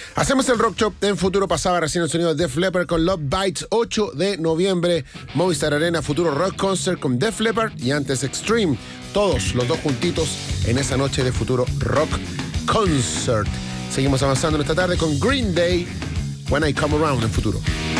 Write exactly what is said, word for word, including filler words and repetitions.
Hacemos el Rock Shop en Futuro. Pasaba recién el sonido de Def Leppard con Love Bites. Ocho de noviembre, Movistar Arena, Futuro Rock Concert con Def Leppard y antes Extreme. Todos los dos juntitos en esa noche de Futuro Rock Concert. Seguimos avanzando en esta tarde con Green Day, When I Come Around en Futuro.